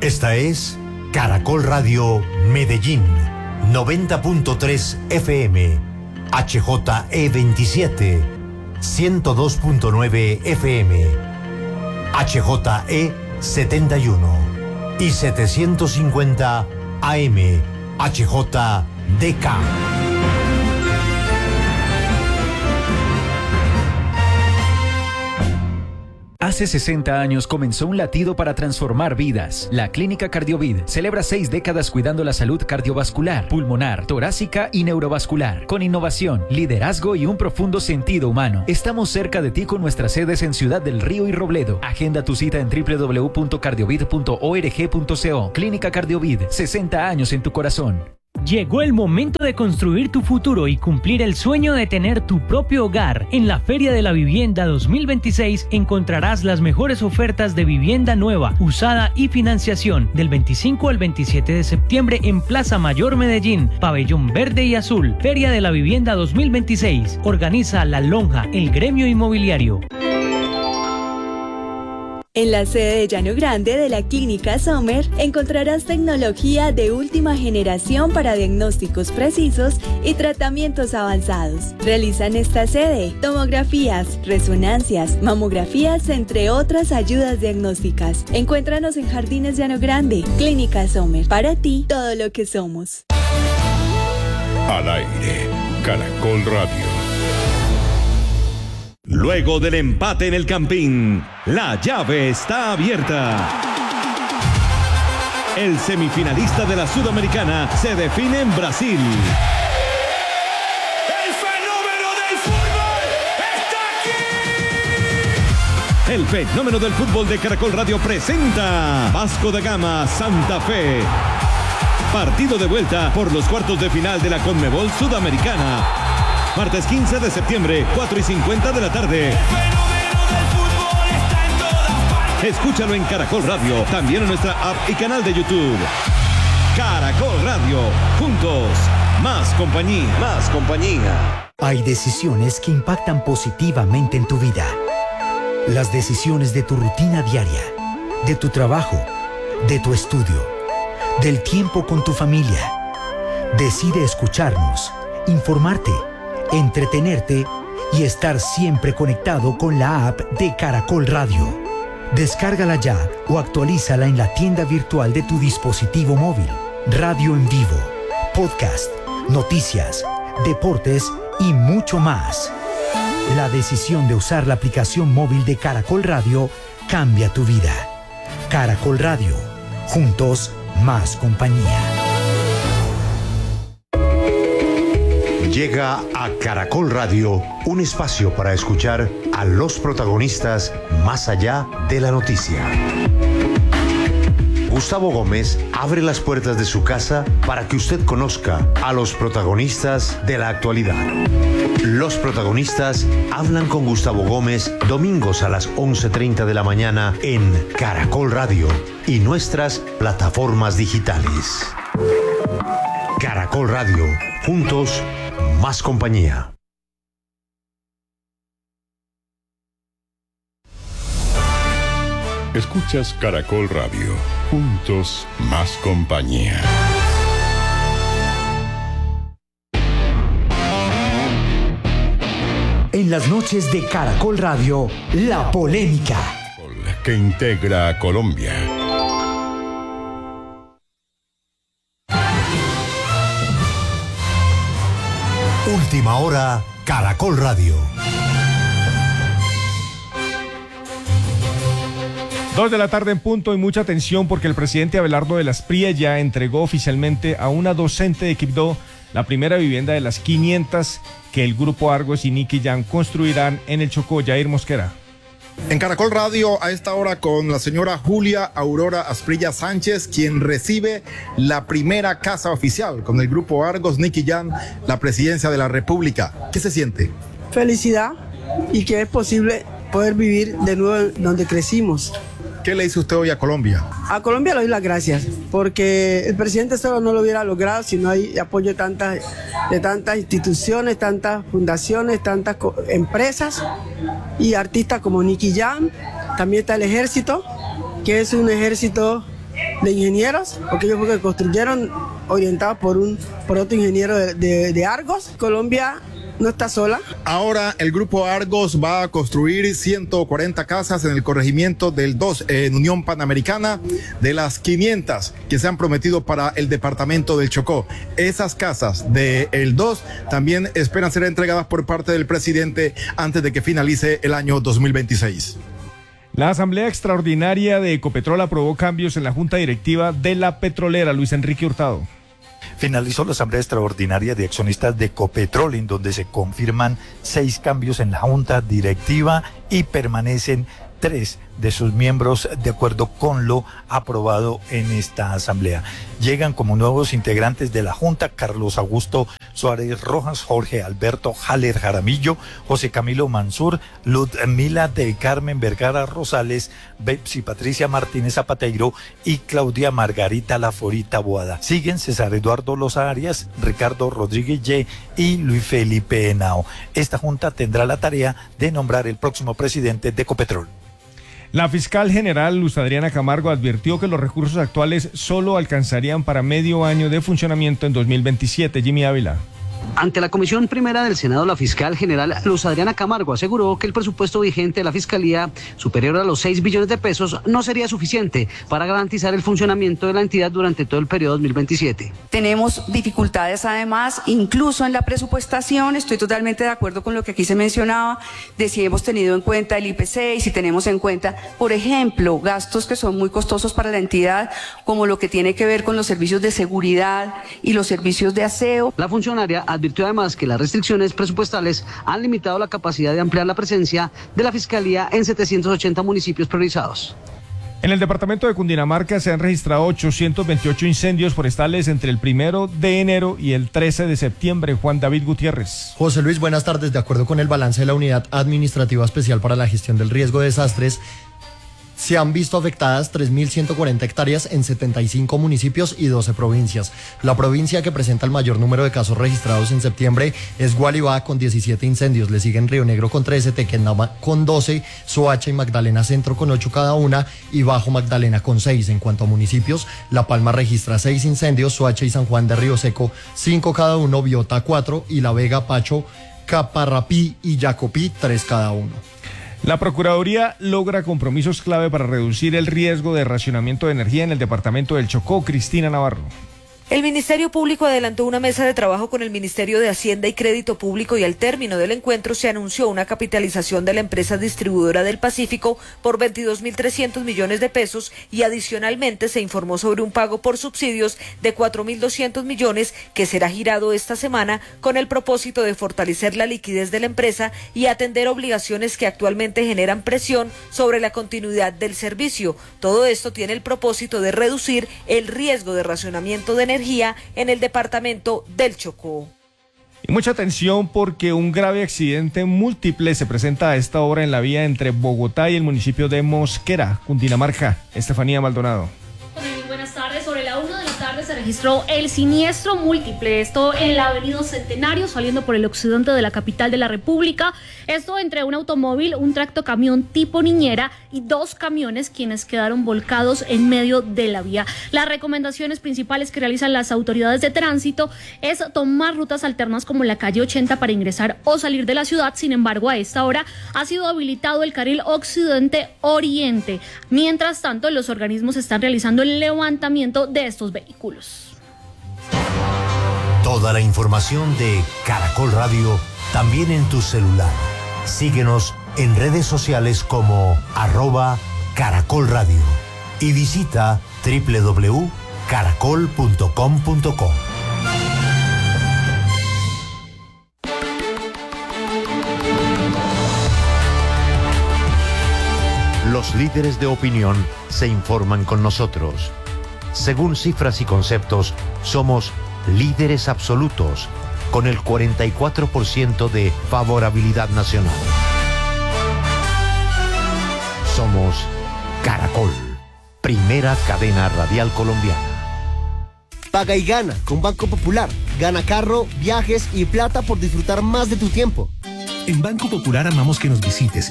Esta es Caracol Radio Medellín, 90.3 FM, HJE27, 102.9 FM, HJE71 y 750 AM, HJDK. Hace 60 años comenzó un latido para transformar vidas. La Clínica Cardiovid celebra 6 décadas cuidando la salud cardiovascular, pulmonar, torácica y neurovascular, con innovación, liderazgo y un profundo sentido humano. Estamos cerca de ti con nuestras sedes en Ciudad del Río y Robledo. Agenda tu cita en www.cardiovid.org.co. Clínica Cardiovid, 60 años en tu corazón. Llegó el momento de construir tu futuro y cumplir el sueño de tener tu propio hogar. En la Feria de la Vivienda 2026 encontrarás las mejores ofertas de vivienda nueva, usada y financiación del 25 al 27 de septiembre en Plaza Mayor Medellín, Pabellón Verde y Azul. Feria de la Vivienda 2026. Organiza La Lonja, el gremio inmobiliario. En la sede de Llano Grande de la Clínica Sommer encontrarás tecnología de última generación para diagnósticos precisos y tratamientos avanzados. Realizan esta sede tomografías, resonancias, mamografías, entre otras ayudas diagnósticas. Encuéntranos en Jardines Llano Grande. Clínica Sommer, para ti todo lo que somos. Al aire, Caracol Radio. Luego del empate en el Campín, la llave está abierta. El semifinalista de la Sudamericana se define en Brasil. ¡El fenómeno del fútbol está aquí! El fenómeno del fútbol de Caracol Radio presenta Vasco da Gama Santa Fe. Partido de vuelta por los cuartos de final de la Conmebol Sudamericana. Martes 15 de septiembre, 4:50 de la tarde. El fenómeno del fútbol está en todas partes. Escúchalo en Caracol Radio, también en nuestra app y canal de YouTube. Caracol Radio, juntos, más compañía. Más compañía. Hay decisiones que impactan positivamente en tu vida. Las decisiones de tu rutina diaria, de tu trabajo, de tu estudio, del tiempo con tu familia. Decide escucharnos, informarte, entretenerte y estar siempre conectado con la app de Caracol Radio. Descárgala ya o actualízala en la tienda virtual de tu dispositivo móvil. Radio en vivo, podcast, noticias, deportes y mucho más. La decisión de usar la aplicación móvil de Caracol Radio cambia tu vida. Caracol Radio, juntos, más compañía. Llega a Caracol Radio un espacio para escuchar a los protagonistas más allá de la noticia. Gustavo Gómez abre las puertas de su casa para que usted conozca a los protagonistas de la actualidad. Los protagonistas hablan con Gustavo Gómez domingos a las 11:30 de la mañana en Caracol Radio y nuestras plataformas digitales. Caracol Radio, juntos, más compañía. Escuchas Caracol Radio, juntos, más compañía. En las noches de Caracol Radio, la polémica. Que integra a Colombia. Última hora, Caracol Radio. 2 de la tarde en punto y mucha atención porque el presidente Abelardo de las Espriella entregó oficialmente a una docente de Quibdó la primera vivienda de las 500 que el Grupo Argos y Nicky Jam construirán en el Chocó. Jair Mosquera. En Caracol Radio, a esta hora con la señora Julia Aurora Asprilla Sánchez, quien recibe la primera casa oficial con el Grupo Argos, Nicky Jam, la presidencia de la República. ¿Qué se siente? Felicidad y que es posible poder vivir de nuevo donde crecimos. ¿Qué le dice usted hoy a Colombia? A Colombia le doy las gracias, porque el presidente solo no lo hubiera logrado si no hay apoyo de tantas instituciones, tantas fundaciones, tantas empresas y artistas como Nicky Jam. También está el ejército, que es un ejército de ingenieros, porque ellos porque construyeron orientados por otro ingeniero de Argos. Colombia no está sola. Ahora el Grupo Argos va a construir 140 casas en el corregimiento del 2 en Unión Panamericana, de las 500 que se han prometido para el departamento del Chocó. Esas casas del 2 también esperan ser entregadas por parte del presidente antes de que finalice el año 2026. La Asamblea Extraordinaria de Ecopetrol aprobó cambios en la Junta Directiva de la Petrolera. Luis Enrique Hurtado. Finalizó la Asamblea Extraordinaria de Accionistas de Ecopetrol, en donde se confirman 6 cambios en la Junta Directiva y permanecen 3 de sus miembros de acuerdo con lo aprobado en esta asamblea. Llegan como nuevos integrantes de la Junta Carlos Augusto Suárez Rojas, Jorge Alberto Haller Jaramillo, José Camilo Mansur, Ludmila del Carmen Vergara Rosales, Betsy Patricia Martínez Zapateiro y Claudia Margarita Laforita Boada. Siguen César Eduardo Loza Arias, Ricardo Rodríguez Ye y Luis Felipe Henao. Esta junta tendrá la tarea de nombrar el próximo presidente de Ecopetrol. La fiscal general Luz Adriana Camargo advirtió que los recursos actuales solo alcanzarían para medio año de funcionamiento en 2027. Jimmy Ávila. Ante la Comisión Primera del Senado, la fiscal general Luz Adriana Camargo aseguró que el presupuesto vigente de la Fiscalía, superior a los 6 billones de pesos, no sería suficiente para garantizar el funcionamiento de la entidad durante todo el periodo 2027. Tenemos dificultades además, incluso en la presupuestación. Estoy totalmente de acuerdo con lo que aquí se mencionaba, de si hemos tenido en cuenta el IPC y si tenemos en cuenta, por ejemplo, gastos que son muy costosos para la entidad, como lo que tiene que ver con los servicios de seguridad y los servicios de aseo. La funcionaria advirtió además que las restricciones presupuestales han limitado la capacidad de ampliar la presencia de la Fiscalía en 780 municipios priorizados. En el departamento de Cundinamarca se han registrado 828 incendios forestales entre el 1 de enero y el 13 de septiembre. Juan David Gutiérrez. José Luis, buenas tardes. De acuerdo con el balance de la Unidad Administrativa Especial para la Gestión del Riesgo de Desastres, se han visto afectadas 3.140 hectáreas en 75 municipios y 12 provincias. La provincia que presenta el mayor número de casos registrados en septiembre es Gualibá, con 17 incendios. Le siguen Río Negro con 13, Tequendama con 12, Soacha y Magdalena Centro con 8 cada una y Bajo Magdalena con 6. En cuanto a municipios, La Palma registra 6 incendios, Soacha y San Juan de Río Seco 5 cada uno, Biota 4 y La Vega, Pacho, Caparrapí y Yacopí 3 cada uno. La Procuraduría logra compromisos clave para reducir el riesgo de racionamiento de energía en el departamento del Chocó. Cristina Navarro. El Ministerio Público adelantó una mesa de trabajo con el Ministerio de Hacienda y Crédito Público y al término del encuentro se anunció una capitalización de la empresa distribuidora del Pacífico por 22.300 millones de pesos y adicionalmente se informó sobre un pago por subsidios de 4.200 millones que será girado esta semana con el propósito de fortalecer la liquidez de la empresa y atender obligaciones que actualmente generan presión sobre la continuidad del servicio. Todo esto tiene el propósito de reducir el riesgo de racionamiento de energía en el departamento del Chocó. Y mucha atención porque un grave accidente múltiple se presenta a esta hora en la vía entre Bogotá y el municipio de Mosquera, Cundinamarca. Estefanía Maldonado. Buenas tardes, sobre la 1 de la tarde se registró el siniestro múltiple, esto en la avenida Centenario, saliendo por el occidente de la capital de la República, esto entre un automóvil, un tractocamión tipo niñera y 2 camiones quienes quedaron volcados en medio de la vía. Las recomendaciones principales que realizan las autoridades de tránsito es tomar rutas alternas como la calle 80 para ingresar o salir de la ciudad. Sin embargo, a esta hora ha sido habilitado el carril occidente-oriente. Mientras tanto, los organismos están realizando el levantamiento de estos vehículos. Toda la información de Caracol Radio también en tu celular. Síguenos en redes sociales como @Caracol Radio y visita www.caracol.com.co. Los líderes de opinión se informan con nosotros. Según cifras y conceptos, somos líderes absolutos, con el 44% de favorabilidad nacional. Somos Caracol, primera cadena radial colombiana. Paga y gana con Banco Popular. Gana carro, viajes y plata por disfrutar más de tu tiempo. En Banco Popular amamos que nos visites